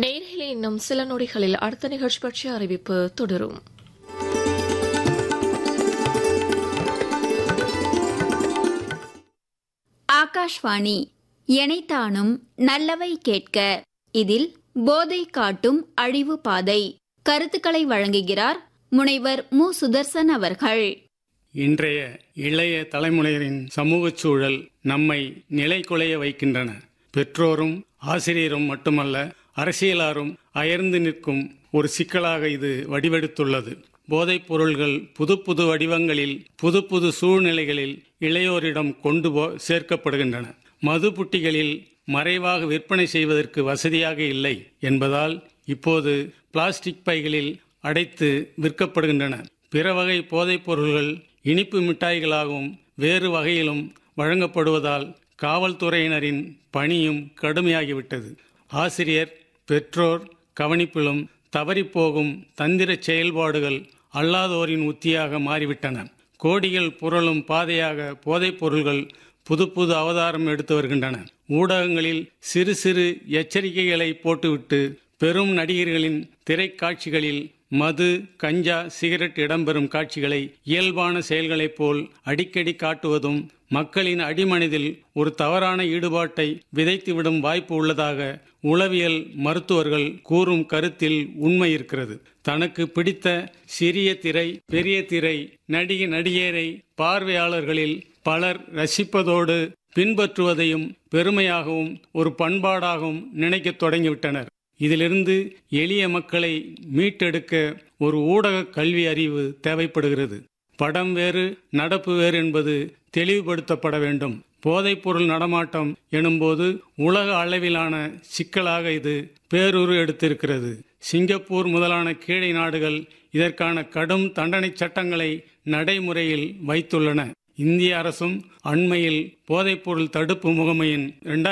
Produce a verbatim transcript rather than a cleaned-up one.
நேரில் இன்னும் சில நொடிகளில் அடுத்த நிகழ்ச்சி பற்றிய அறிவிப்பு தொடரும். ஆகாஷ்வாணி எனைத்தானும் நல்லவை கேட்க. இதில் போதை காட்டும் அழிவு பாதை கருத்துக்களை வழங்குகிறார் முனைவர் மு சுதர்சன் அவர்கள். இன்றைய இளைய தலைமுறையினரின் சமூக சூழல் நம்மை நிலைகுலைய வைக்கின்றன. பெற்றோரும் ஆசிரியரும் மட்டுமல்ல, அரசியலாரும் அயர்ந்து நிற்கும் ஒரு சிக்கலாக இது வடிவெடுத்துள்ளது. போதைப் பொருள்கள் புது புது வடிவங்களில் புது புது சூழ்நிலைகளில் இளையோரிடம் கொண்டு போ சேர்க்கப்படுகின்றன. மது புட்டிகளில் மறைவாக விற்பனை செய்வதற்கு வசதியாக இல்லை என்பதால் இப்போது பிளாஸ்டிக் பைகளில் அடைத்து விற்கப்படுகின்றன. பிற வகை போதைப் பொருள்கள் இனிப்பு மிட்டாய்களாகவும் வேறு வகையிலும் வழங்கப்படுவதால் காவல்துறையினரின் பணியும் கடுமையாகிவிட்டது. ஆசிரியர் பெற்றோர் கவனிப்பிலும் தவறிப்போகும் தந்திர செயல்பாடுகள் அல்லாதோரின் உத்தியாக மாறிவிட்டன. கோடிகள் புரளும் பாதையாக போதைப் பொருள்கள் புது புது அவதாரம் எடுத்து வருகின்றன. ஊடகங்களில் சிறு சிறு எச்சரிக்கைகளை போட்டுவிட்டு பெரும் நடிகர்களின் திரைக்காட்சிகளில் மது, கஞ்சா, சிகரெட் இடம்பெறும் காட்சிகளை இயல்பான செயல்களைப் போல் அடிக்கடி காட்டுவதும் மக்களின் அடிமனதில் ஒரு தவறான ஈடுபாட்டை விதைத்துவிடும் வாய்ப்பு உள்ளதாக உளவியல் மருத்துவர்கள் கூறும் கருத்தில் உண்மை இருக்கிறது. தனக்கு பிடித்த சிறிய திரை, பெரிய திரை, நடிகை நடிகரை பார்வையாளர்களில் பலர் ரசிப்பதோடு பின்பற்றுவதையும் பெருமையாகவும் ஒரு பண்பாடாகவும் நினைக்கத் தொடங்கிவிட்டனர். இதிலிருந்து எளிய மக்களை மீட்டெடுக்க ஒரு ஊடக கல்வி அறிவு தேவைப்படுகிறது. படம் வேறு நடப்பு வேறு என்பது தெளிவுபடுத்தப்பட வேண்டும். போதைப்பொருள் நடமாட்டம் எனும்போது உலக அளவிலான சிக்கலாக இது பேருரு எடுத்திருக்கிறது. சிங்கப்பூர் முதலான கீழை நாடுகள் இதற்கான கடும் தண்டனை சட்டங்களை நடைமுறையில் வைத்துள்ளன. இந்திய அரசும் அண்மையில் போதைப்பொருள் தடுப்பு முகமையின்